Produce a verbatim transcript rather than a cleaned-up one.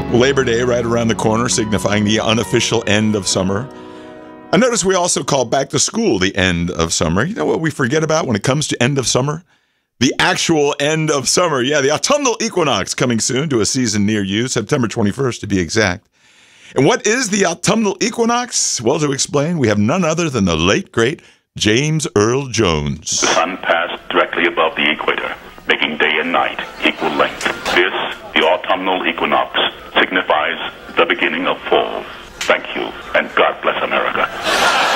Labor Day right around the corner, signifying the unofficial end of summer. I notice we also call back to school the end of summer. You know what we forget about when it comes to end of summer? The actual end of summer. Yeah, the autumnal equinox coming soon to a season near you, September twenty-first to be exact. And what is the autumnal equinox? Well, to explain, we have none other than the late, great James Earl Jones. The sun passed directly above the equator, making day and night equal length. This, the autumnal equinox, signifies the beginning of fall. Thank you, and God bless America.